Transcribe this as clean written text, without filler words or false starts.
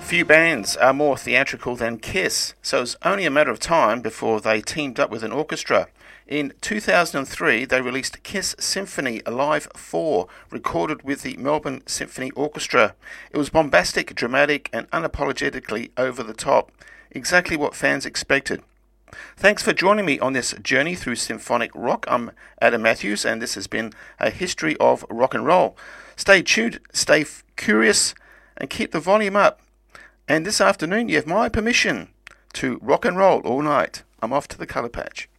Few bands are more theatrical than Kiss, so it's only a matter of time before they teamed up with an orchestra. In 2003, they released Kiss Symphony Live 4, recorded with the Melbourne Symphony Orchestra. It was bombastic, dramatic, and unapologetically over the top. Exactly what fans expected. Thanks for joining me on this journey through symphonic rock. I'm Adam Matthews, and this has been a history of rock and roll. Stay tuned, stay curious, and keep the volume up. And this afternoon, you have my permission to rock and roll all night. I'm off to the colour patch.